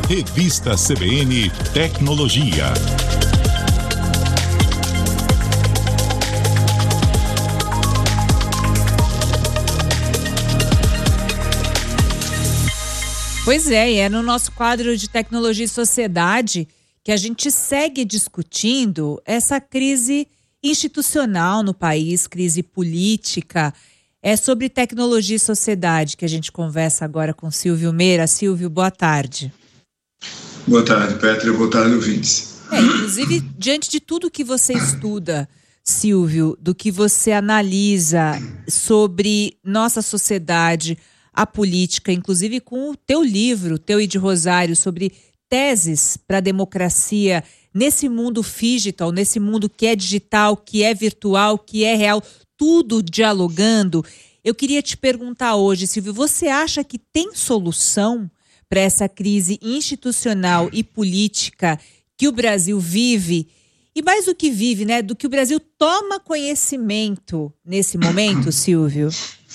Revista CBN Tecnologia. Pois é, e é no nosso quadro de Tecnologia e Sociedade que a gente segue discutindo essa crise institucional no país, crise política. É sobre tecnologia e sociedade que a gente conversa agora com Silvio Meira. Silvio, boa tarde. Boa tarde, Pétria. Boa tarde, ouvintes. Inclusive, diante de tudo que você estuda, Silvio, do que você analisa sobre nossa sociedade, a política, inclusive com o teu livro, Teu e de Rosário, sobre teses para a democracia nesse mundo digital, nesse mundo que é digital, que é virtual, que é real, tudo dialogando. Eu queria te perguntar hoje, Silvio, você acha que tem solução para essa crise institucional e política que o Brasil vive? E mais do que vive, né? Do que o Brasil toma conhecimento nesse momento, Silvio?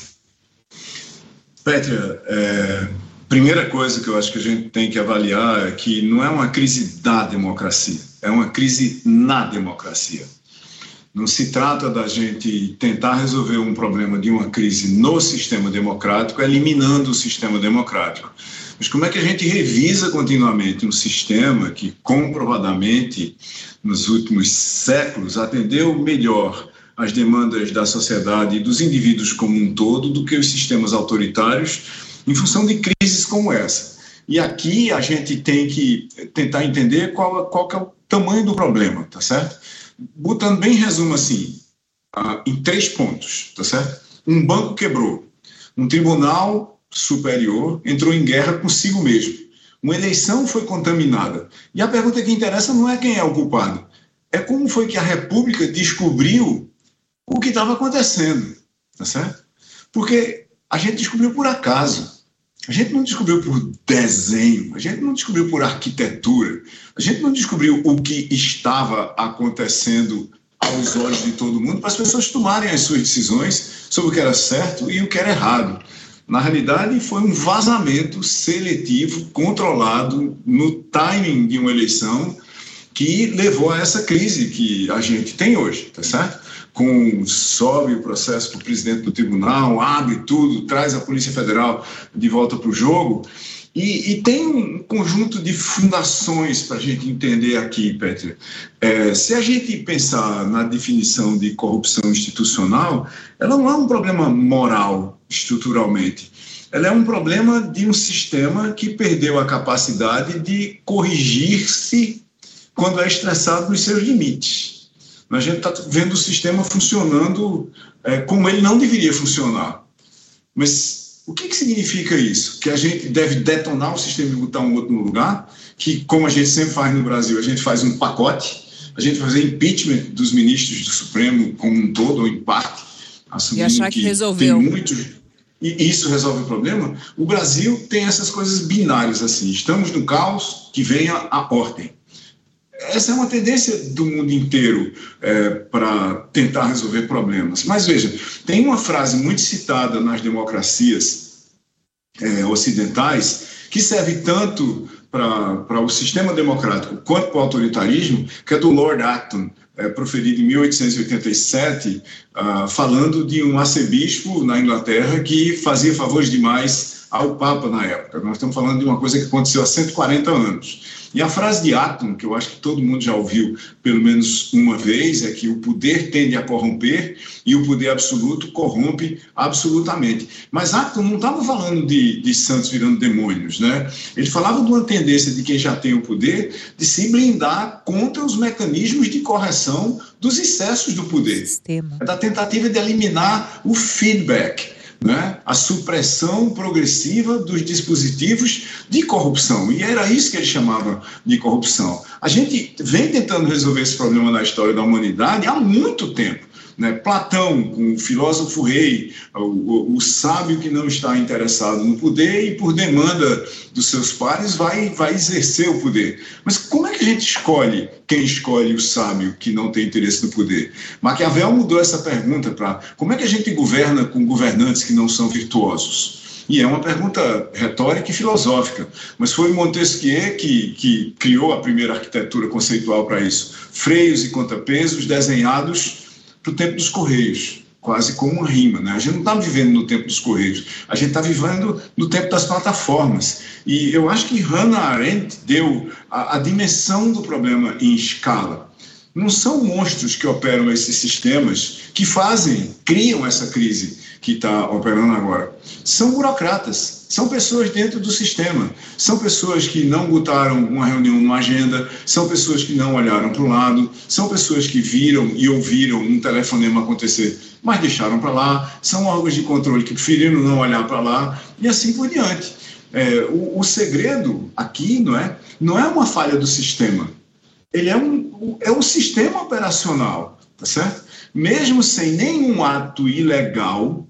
Pétria, primeira coisa que eu acho que a gente tem que avaliar é que não é uma crise da democracia, é uma crise na democracia. Não se trata da gente tentar resolver um problema de uma crise no sistema democrático, eliminando o sistema democrático. Mas como é que a gente revisa continuamente um sistema que, comprovadamente, nos últimos séculos, atendeu melhor às demandas da sociedade e dos indivíduos como um todo do que os sistemas autoritários, em função de crises como essa? E aqui a gente tem que tentar entender qual que é o tamanho do problema, tá certo? Botando bem em resumo assim, em 3 pontos, tá certo? Um banco quebrou, um tribunal superior entrou em guerra consigo mesmo, uma eleição foi contaminada, e a pergunta que interessa não é quem é o culpado, é como foi que a República descobriu o que estava acontecendo, tá certo? Porque a gente descobriu por acaso, a gente não descobriu por desenho, a gente não descobriu por arquitetura, a gente não descobriu o que estava acontecendo aos olhos de todo mundo para as pessoas tomarem as suas decisões sobre o que era certo e o que era errado. Na realidade, foi um vazamento seletivo, controlado no timing de uma eleição que levou a essa crise que a gente tem hoje, tá certo? Sobe o processo para o presidente do tribunal, abre tudo, traz a Polícia Federal de volta para o jogo. E tem um conjunto de fundações para a gente entender aqui, Pétria. Se a gente pensar na definição de corrupção institucional, ela não é um problema moral, estruturalmente. Ela é um problema de um sistema que perdeu a capacidade de corrigir-se quando é estressado nos seus limites. A gente está vendo o sistema funcionando como ele não deveria funcionar. Mas o que significa isso? Que a gente deve detonar o sistema e botar um outro no lugar? Que, como a gente sempre faz no Brasil, a gente faz um pacote, a gente fazer impeachment dos ministros do Supremo como um todo, ou em parte, assumindo e achar que resolveu. Tem muitos... E isso resolve o problema? O Brasil tem essas coisas binárias assim. Estamos no caos, que venha a ordem. Essa é uma tendência do mundo inteiro para tentar resolver problemas. Mas veja, tem uma frase muito citada nas democracias ocidentais que serve tanto para o sistema democrático quanto para o autoritarismo, que é do Lord Acton, proferido em 1887, falando de um arcebispo na Inglaterra que fazia favores demais ao Papa na época. Nós estamos falando de uma coisa que aconteceu há 140 anos. E a frase de Acton, que eu acho que todo mundo já ouviu pelo menos uma vez, é que o poder tende a corromper e o poder absoluto corrompe absolutamente. Mas Acton não estava falando de santos virando demônios, né? Ele falava de uma tendência de quem já tem o poder de se blindar contra os mecanismos de correção dos excessos do poder. É da tentativa de eliminar o feedback, né? A supressão progressiva dos dispositivos de corrupção. E era isso que ele chamava de corrupção. A gente vem tentando resolver esse problema na história da humanidade há muito tempo. Né? Platão, com o filósofo rei, o sábio que não está interessado no poder e por demanda dos seus pares vai exercer o poder. Mas como é que a gente escolhe quem escolhe o sábio que não tem interesse no poder? Maquiavel mudou essa pergunta para como é que a gente governa com governantes que não são virtuosos? E é uma pergunta retórica e filosófica, mas foi Montesquieu que criou a primeira arquitetura conceitual para isso. Freios e contrapesos desenhados para o tempo dos Correios, quase como uma rima, né? A gente não está vivendo no tempo dos Correios, a gente está vivendo no tempo das plataformas. E eu acho que Hannah Arendt deu a dimensão do problema em escala. Não são monstros que operam esses sistemas que criam essa crise que está operando agora. São burocratas, são pessoas dentro do sistema, são pessoas que não botaram uma reunião numa agenda, são pessoas que não olharam para o lado, são pessoas que viram e ouviram um telefonema acontecer, mas deixaram para lá, são órgãos de controle que preferiram não olhar para lá, e assim por diante. O segredo aqui não é uma falha do sistema, ele é um sistema operacional, tá certo? Mesmo sem nenhum ato ilegal,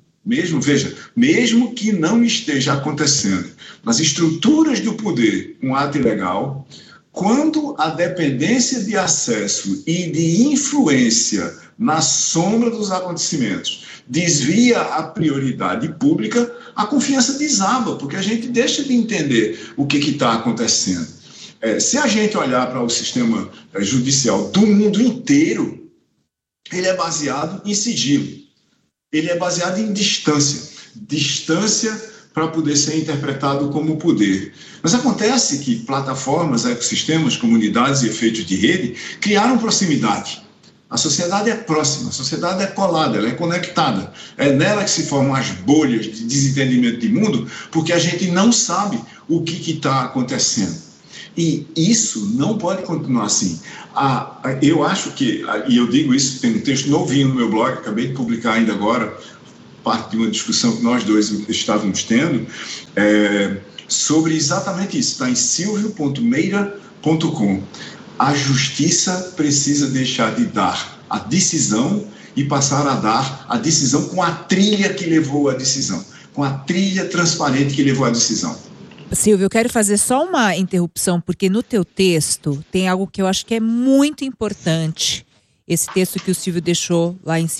mesmo que não esteja acontecendo nas estruturas do poder um ato ilegal, quando a dependência de acesso e de influência na sombra dos acontecimentos desvia a prioridade pública, a confiança desaba, porque a gente deixa de entender o que está acontecendo. Se a gente olhar para o sistema judicial do mundo inteiro, ele é baseado em sigilo, ele é baseado em distância para poder ser interpretado como poder. Mas acontece que plataformas, ecossistemas, comunidades e efeitos de rede criaram proximidade. A sociedade é próxima, a sociedade é colada, ela é conectada. É nela que se formam as bolhas de desentendimento de mundo, porque a gente não sabe o que está acontecendo. E isso não pode continuar assim. Eu acho que, e eu digo isso, tem um texto novinho no meu blog, acabei de publicar ainda agora, parte de uma discussão que nós dois estávamos tendo, sobre exatamente isso. Está em silvio.meira.com. A justiça precisa deixar de dar a decisão e passar a dar a decisão com a trilha que levou à decisão, com a trilha transparente que levou à decisão. Silvio, eu quero fazer só uma interrupção, porque no teu texto tem algo que eu acho que é muito importante. Esse texto que o Silvio deixou lá em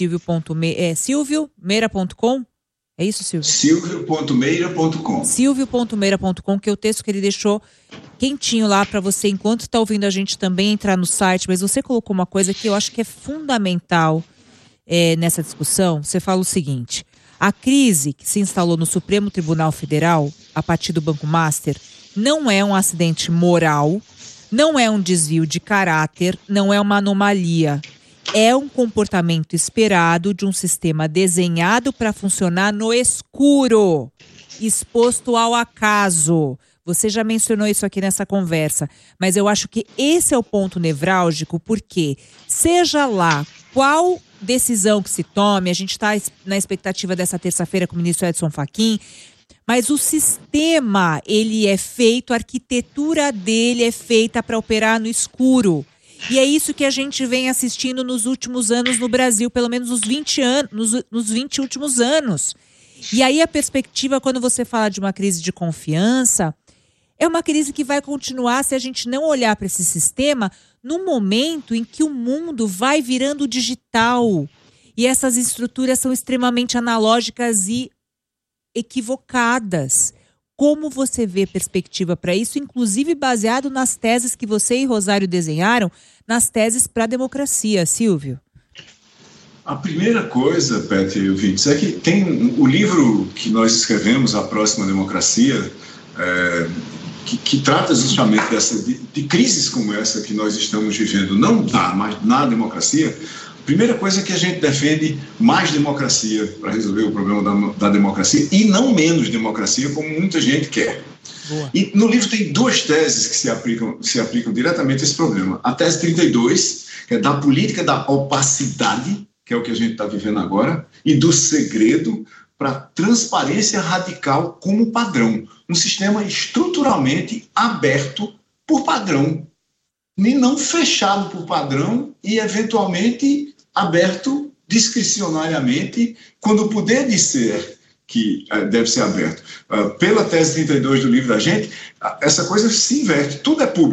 silvio.meira.com? É isso, Silvio? silvio.meira.com. silvio.meira.com, que é o texto que ele deixou quentinho lá para você, enquanto está ouvindo a gente também entrar no site. Mas você colocou uma coisa que eu acho que é fundamental nessa discussão. Você fala o seguinte: a crise que se instalou no Supremo Tribunal Federal, a partir do Banco Master, não é um acidente moral, não é um desvio de caráter, não é uma anomalia. É um comportamento esperado de um sistema desenhado para funcionar no escuro, exposto ao acaso. Você já mencionou isso aqui nessa conversa, mas eu acho que esse é o ponto nevrálgico, porque seja lá qual decisão que se tome, a gente está na expectativa dessa terça-feira com o ministro Edson Fachin, mas o sistema, ele é feito, a arquitetura dele é feita para operar no escuro. E é isso que a gente vem assistindo nos últimos anos no Brasil, pelo menos nos 20 últimos anos. E aí a perspectiva, quando você fala de uma crise de confiança, é uma crise que vai continuar se a gente não olhar para esse sistema no momento em que o mundo vai virando digital. E essas estruturas são extremamente analógicas e equivocadas. Como você vê perspectiva para isso, inclusive baseado nas teses que você e Rosário desenharam, nas teses para a democracia, Silvio? A primeira coisa, Petty e ouvintes, é que tem o livro que nós escrevemos, A Próxima Democracia, que trata justamente de crises como essa que nós estamos vivendo, mas na democracia. A primeira coisa é que a gente defende mais democracia para resolver o problema da democracia e não menos democracia, como muita gente quer. Boa. E no livro tem duas teses que se aplicam diretamente a esse problema. A tese 32, que é da política da opacidade, que é o que a gente está vivendo agora, e do segredo para transparência radical como padrão. Um sistema estruturalmente aberto por padrão, e não fechado por padrão e, eventualmente, aberto discricionariamente, quando o poder disser que deve ser aberto. Pela tese 32 do livro da gente, essa coisa se inverte. Tudo é público.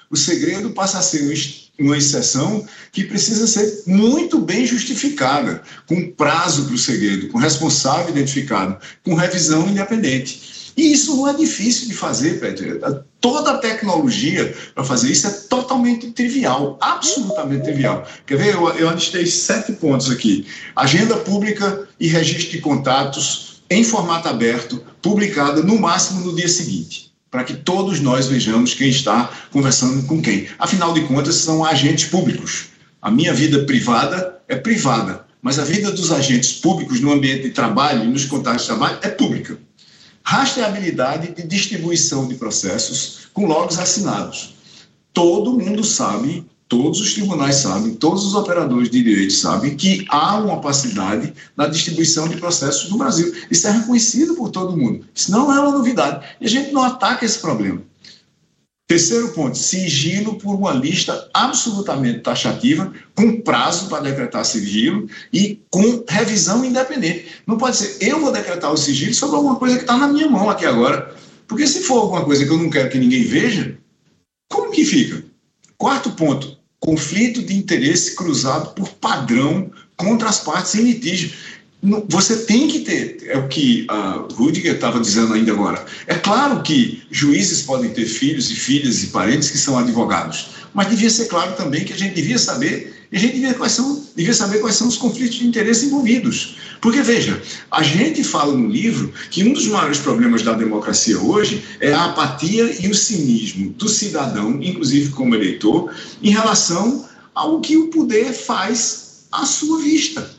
o segredo passa a ser uma exceção que precisa ser muito bem justificada, com prazo para o segredo, com responsável identificado, com revisão independente. E isso não é difícil de fazer, Pedro. Toda a tecnologia para fazer isso é totalmente trivial, absolutamente trivial. Quer ver? Eu listei 7 pontos aqui. Agenda pública e registro de contatos em formato aberto, publicada no máximo no dia seguinte, para que todos nós vejamos quem está conversando com quem. Afinal de contas, são agentes públicos. A minha vida privada é privada, mas a vida dos agentes públicos no ambiente de trabalho e nos contatos de trabalho é pública. Rastreabilidade de distribuição de processos com logos assinados. Todo mundo sabe, todos os tribunais sabem, todos os operadores de direito sabem que há uma opacidade na distribuição de processos no Brasil. Isso é reconhecido por todo mundo. Isso não é uma novidade. E a gente não ataca esse problema. Terceiro ponto, sigilo por uma lista absolutamente taxativa, com prazo para decretar sigilo e com revisão independente. Não pode ser, eu vou decretar o sigilo sobre alguma coisa que está na minha mão aqui agora. Porque se for alguma coisa que eu não quero que ninguém veja, como que fica? Quarto ponto, conflito de interesse cruzado por padrão contra as partes em litígio. Você tem que ter, é o que a Rudiger estava dizendo ainda agora. É claro que juízes podem ter filhos e filhas e parentes que são advogados, mas devia ser claro também que a gente devia saber, e a gente devia saber quais são os conflitos de interesse envolvidos. Porque, veja, a gente fala no livro que um dos maiores problemas da democracia hoje é a apatia e o cinismo do cidadão, inclusive como eleitor, em relação ao que o poder faz à sua vista.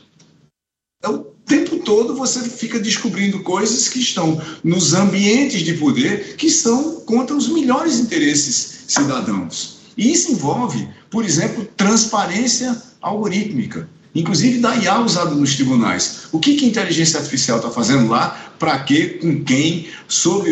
O tempo todo você fica descobrindo coisas que estão nos ambientes de poder que são contra os melhores interesses cidadãos. E isso envolve, por exemplo, transparência algorítmica, inclusive da IA usada nos tribunais. O que a inteligência artificial está fazendo lá, para quê, com quem, sobre